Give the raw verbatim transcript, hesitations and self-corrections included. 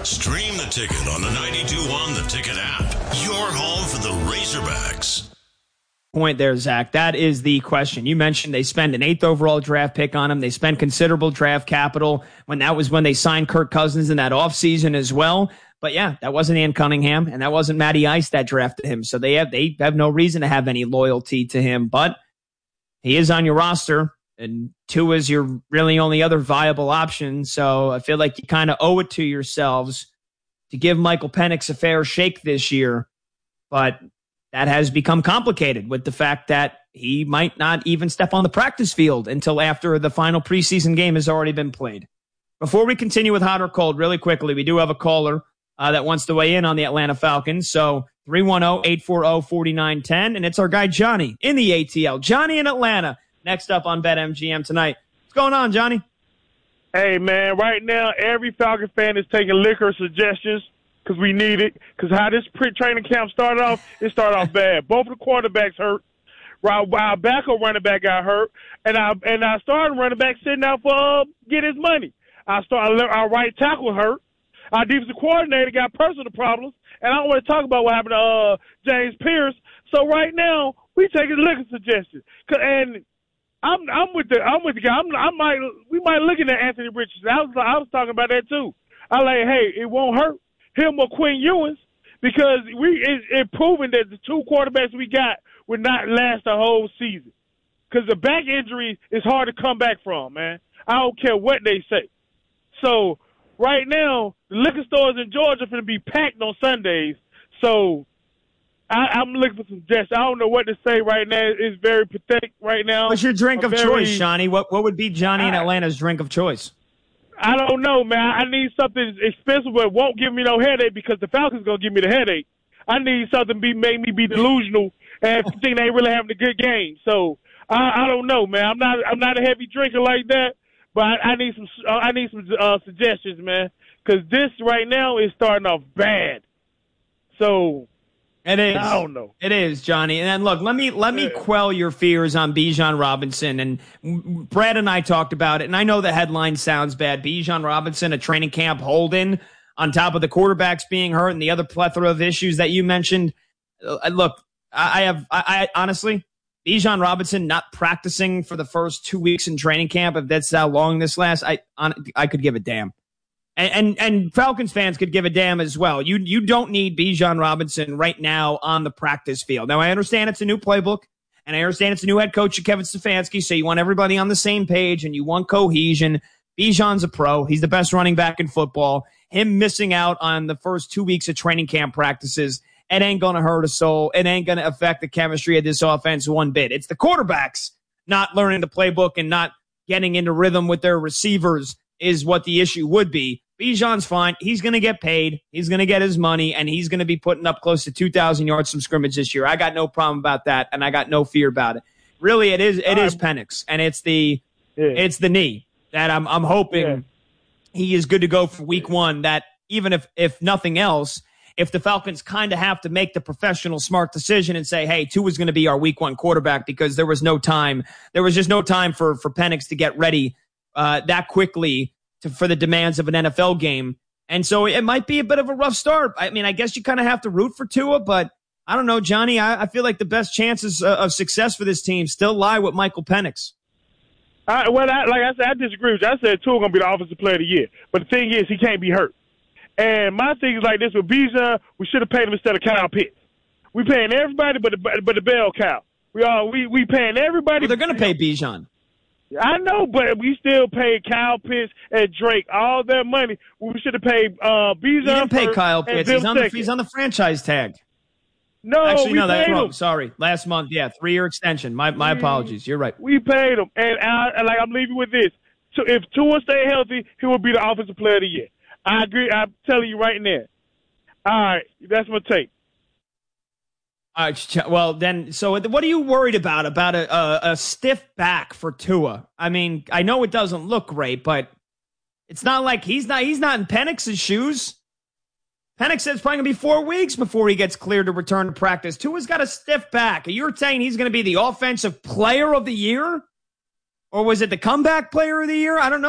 Stream the Ticket on the ninety-two one The Ticket app. Your home for the Razorbacks. Point there, Zach. That is the question. You mentioned they spent an eighth overall draft pick on him. They spent considerable draft capital when that was when they signed Kirk Cousins in that offseason as well. But yeah, that wasn't Ian Cunningham and that wasn't Matty Ice that drafted him. So they have they have no reason to have any loyalty to him. But he is on your roster, and Tua is your really only other viable option. So I feel like you kind of owe it to yourselves to give Michael Penix a fair shake this year. But that has become complicated with the fact that he might not even step on the practice field until after the final preseason game has already been played. Before we continue with hot or cold, really quickly, we do have a caller uh, that wants to weigh in on the Atlanta Falcons. So three one zero, eight four zero, four nine one zero, and it's our guy Johnny in the A T L. Johnny in Atlanta, next up on BetMGM tonight. What's going on, Johnny? Hey, man, right now every Falcon fan is taking liquor suggestions because we need it. Because how this pre-training camp started off, it started off bad. Both of the quarterbacks hurt. Our, our backup running back got hurt, and our and our starting running back sitting out for uh, get his money. Our start our right tackle hurt. Our defensive coordinator got personal problems, and I don't want to talk about what happened to uh, James Pierce. So right now we taking liquor suggestions, and I'm I'm with the I'm with the guy. I'm I might we might looking at Anthony Richardson. I was I was talking about that too. I like, hey, it won't hurt him or Quinn Ewers because we it's it proven that the two quarterbacks we got would not last the whole season. Because the back injury is hard to come back from, man. I don't care what they say. So right now, the liquor stores in Georgia are going to be packed on Sundays. So I, I'm looking for some suggestions. I don't know what to say right now. It's very pathetic right now. What's your drink I'm of very, choice, Johnny? What what would be Johnny in Atlanta's drink of choice? I don't know, man. I need something expensive but won't give me no headache because the Falcons going to give me the headache. I need something to be make me be delusional and think they ain't really having a good game. So I, I don't know, man. I'm not I'm not a heavy drinker like that, but I, I need some I need some uh, suggestions, man, because this right now is starting off bad. So it is. I don't know. It is, Johnny. And then look, let me let me quell your fears on Bijan Robinson. And Brad and I talked about it, and I know the headline sounds bad. Bijan Robinson, a training camp hold-in on top of the quarterbacks being hurt and the other plethora of issues that you mentioned. Uh, look, I, I have I, I honestly. Bijan Robinson not practicing for the first two weeks in training camp, if that's how long this lasts, I on, I could give a damn. And, and and Falcons fans could give a damn as well. You you don't need Bijan Robinson right now on the practice field. Now, I understand it's a new playbook, and I understand it's a new head coach, Kevin Stefanski, so you want everybody on the same page, and you want cohesion. Bijan's a pro. He's the best running back in football. Him missing out on the first two weeks of training camp practices, it ain't going to hurt a soul. It ain't going to affect the chemistry of this offense one bit. It's the quarterbacks not learning the playbook and not getting into rhythm with their receivers is what the issue would be. Bijan's fine. He's going to get paid. He's going to get his money, and he's going to be putting up close to two thousand yards from scrimmage this year. I got no problem about that, and I got no fear about it. Really, it is it is Penix, and it's the yeah. it's the knee that I'm I'm hoping yeah. he is good to go for week one. That even if if nothing else, if the Falcons kind of have to make the professional smart decision and say, hey, Tua is going to be our week one quarterback because there was no time. There was just no time for, for Penix to get ready uh, that quickly to, for the demands of an N F L game. And so it might be a bit of a rough start. I mean, I guess you kind of have to root for Tua, but I don't know, Johnny. I, I feel like the best chances uh, of success for this team still lie with Michael Penix. Uh, well, I, like I said, I disagree with you. I said Tua going to be the offensive player of the year. But the thing is, he can't be hurt. And my thing is like this with Bijan, we should have paid him instead of Kyle Pitts. We paying everybody but the but the bell cow. We all we we paying everybody. Well, they're going to pay Bijan. I know, but we still paid Kyle Pitts and Drake all their money. We should have paid uh, Bijan. You didn't pay Kyle Pitts. He's on, the, he's on the franchise tag. No, actually, we no, that's paid wrong. him. Sorry, last month, yeah, three-year extension. My my we, apologies. You're right. We paid him, and, I, and like I'm leaving with this. So if Tua stay healthy, he will be the offensive player of the year. I agree. I'm telling you right now. All right, that's my take. All right, well, then, so what are you worried about, about a, a, a stiff back for Tua? I mean, I know it doesn't look great, but it's not like he's not he's not in Penix's shoes. Penix said it's probably going to be four weeks before he gets cleared to return to practice. Tua's got a stiff back. You're saying he's going to be the offensive player of the year? Or was it the comeback player of the year? I don't know.